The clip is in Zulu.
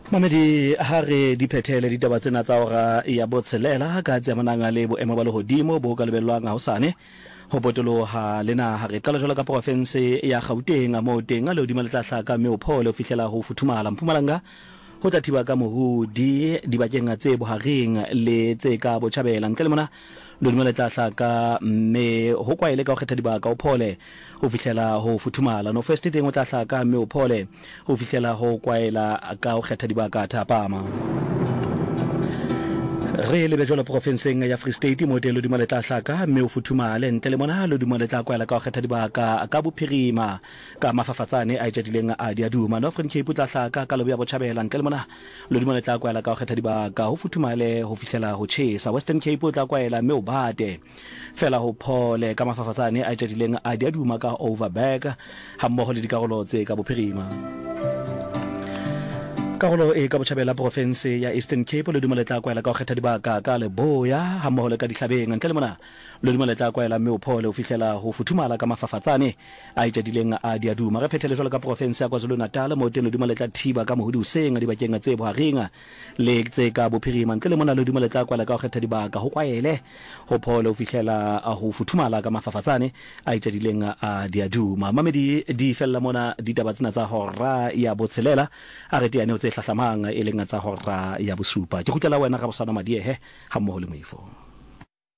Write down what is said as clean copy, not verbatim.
Mamedi hare di phethele ditaba tsena tsa ora ya botshelela ka tsemananga le boemo ba lehodimo bo ka lebellwang hausane ho botoloha lena ha re qala jwalo ka province ya Gauteng mo teng a lehodimo le tla hlaka mme o phole o fihlela ho futhumala Mpumalanga ho tla thiba ka mohudi dibakeng tse bohareng le tse ka botjhabela ntle le mona lehodimo le tla hlaka mme ho kwaele ka ho kgetha dibaka o phole ho fihlela ho futhumala no first teng o tla hlaka mme o phole ho fihlela ho kwaela ka ho kgetha dibaka thapama re le bejolo provinceng ya Free State mo teng lehodimo le tla hlaka mme o futhumale ntle le mona lehodimo le tla kwaela ka ho kgetha dibaka ka bophirima ka mafafatsane a jadileng a diaduma Northern Cape tla hlaka ka lobe ya botjhabela ntle le mona lehodimo le tla kwaela ka ho kgetha dibaka ho futhumale ho fihlela ho tjhesa Western Cape tla kwaela mme o bate fela ho phole ka mafafatsane a jadileng a diaduma ka Overberg ha mmoho le dikarolo tse ka bophirima karolo e ka botjhabela province ya Eastern Cape lehodimo le tla kwaela ka ho kgetha dibaka ka Leboya ha mmoho le ka Dihlabeng ntle le mona lehodimo le tla kwaela mme o phole ho fihlela ho futhumala ka mafafatsane a itjadileng a diaduma re phethele jwalo ka province ya KwaZulu-Natal mo teng lehodimo le tla thiba ka mohudi hoseng dibakeng tse bohareng le tse ka bophirima ntle le mona lehodimo le tla kwaela ka ho kgetha dibaka ho kwaele ho phole ho fihlela ho futhumala ka mafafatsane a itjadileng a diaduma mamedi di fella mona ditaba tsena tsa hora ya botshelela a re teane hlahlamang e leng tsa hora ya bosupa ke gutlela wena ga bosana madiehe ha mmoho le moifo